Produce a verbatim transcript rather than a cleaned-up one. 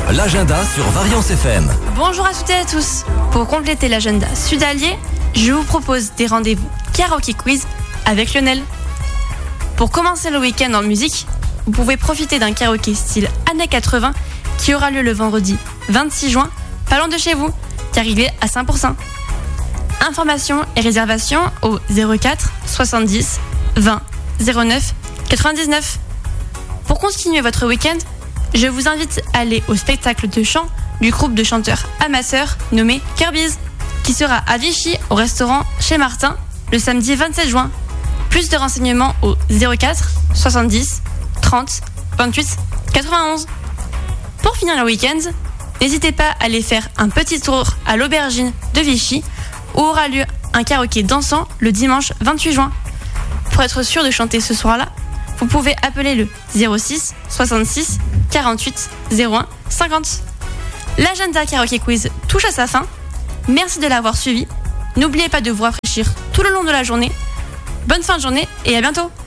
l'agenda sur Variance F M. Bonjour à toutes et à tous. Pour compléter l'agenda sud-allier, je vous propose des rendez-vous karaoké quiz avec Lionel. Pour commencer le week-end en musique, vous pouvez profiter d'un karaoké style années quatre-vingts qui aura lieu le vendredi vingt-six juin, pas loin de chez vous, car il est à cinq pour cent. Informations et réservations au zéro quatre soixante-dix vingt zéro neuf quatre-vingt-dix-neuf. Pour continuer votre week-end, je vous invite à aller au spectacle de chant du groupe de chanteurs amasseurs nommé Kirby's, qui sera à Vichy au restaurant Chez Martin le samedi vingt-sept juin. Plus de renseignements au zéro quatre soixante-dix trente vingt-huit quatre-vingt-onze. Pour finir le week-end, n'hésitez pas à aller faire un petit tour à l'aubergine de Vichy où aura lieu un karaoké dansant le dimanche vingt-huit juin. Pour être sûr de chanter ce soir-là, vous pouvez appeler le zéro six soixante-six quarante-huit zéro un cinquante. L'agenda karaoké quiz touche à sa fin. Merci de l'avoir suivi. N'oubliez pas de vous rafraîchir tout le long de la journée. Bonne fin de journée et à bientôt.